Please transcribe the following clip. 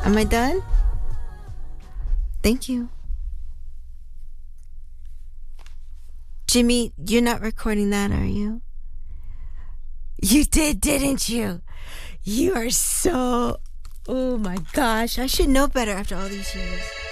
Am I done? Thank you. Jimmy, you're not recording that, are you? You did, didn't you? You are so... Oh my gosh, I should know better after all these years.